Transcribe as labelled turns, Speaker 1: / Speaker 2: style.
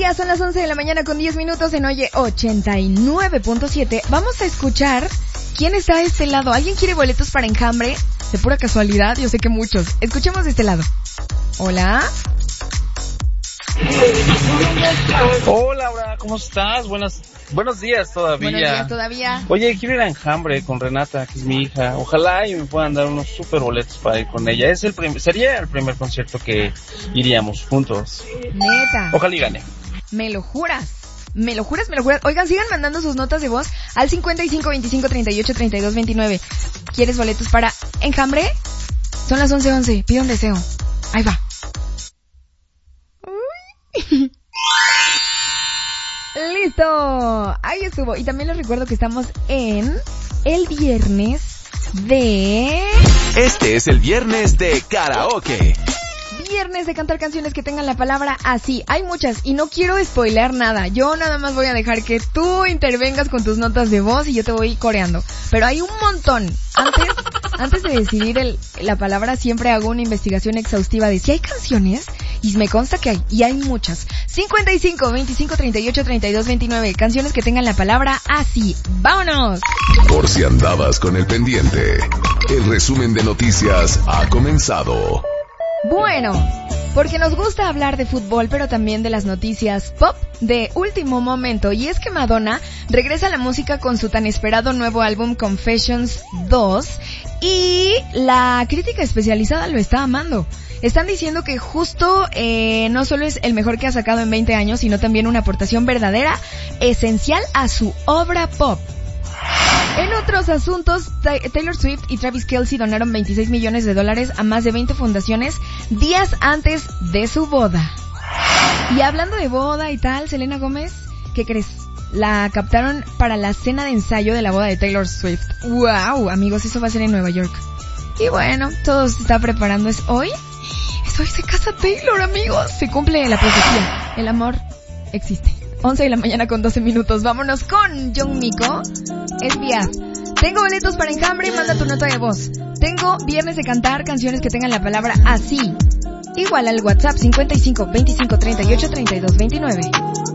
Speaker 1: días, son las 11 de la mañana con 10 minutos en Oye 89.7. Vamos a escuchar quién está de este lado. ¿Alguien quiere boletos para Enjambre? De pura casualidad, yo sé que muchos. Escuchemos de este lado. Hola.
Speaker 2: Hola, Laura, ¿cómo estás? Buenos días todavía.
Speaker 1: Buenos días todavía.
Speaker 2: Oye, quiero ir a Enjambre con Renata, que es mi hija. Ojalá y me puedan dar unos super boletos para ir con ella. Sería el primer concierto que iríamos juntos.
Speaker 1: Neta.
Speaker 2: Ojalá y gane.
Speaker 1: ¿Me lo juras? ¿Me lo juras? Oigan, sigan mandando sus notas de voz al 55 25 38 32 29. ¿Quieres boletos para Enjambre? Son las 11:11. Pide un deseo. Ahí va. ¡Listo! Ahí estuvo. Y también les recuerdo que estamos en el viernes de...
Speaker 3: Este es el viernes de karaoke.
Speaker 1: Viernes de cantar canciones que tengan la palabra así. Hay muchas y no quiero spoilear nada. Yo nada más voy a dejar que tú intervengas con tus notas de voz y yo te voy coreando. Pero hay un montón. Antes de decidir la palabra siempre hago una investigación exhaustiva de si hay canciones. Y me consta que hay, y hay muchas. 55, 25, 38, 32, 29. Canciones que tengan la palabra así. ¡Vámonos!
Speaker 3: Por si andabas con el pendiente, el resumen de noticias ha comenzado.
Speaker 1: Bueno, porque nos gusta hablar de fútbol, pero también de las noticias pop de último momento. Y es que Madonna regresa a la música con su tan esperado nuevo álbum Confessions 2. Y la crítica especializada lo está amando. Están diciendo que justo no solo es el mejor que ha sacado en 20 años, sino también una aportación verdadera, esencial a su obra pop. En otros asuntos, Taylor Swift y Travis Kelce donaron $26 millones a más de 20 fundaciones días antes de su boda. Y hablando de boda y tal, Selena Gómez, ¿qué crees? La captaron para la cena de ensayo de la boda de Taylor Swift. ¡Wow! Amigos, eso va a ser en Nueva York. Y bueno, todo se está preparando. ¿Es hoy? Hoy se casa Taylor, amigos. Se cumple la profecía. El amor existe. 11 de la mañana con 12 minutos. Vámonos con John Mico. Es Piaf. Tengo boletos para Enjambre, manda tu nota de voz. Tengo viernes de cantar canciones que tengan la palabra así. Igual al WhatsApp 55 25 38 32 29.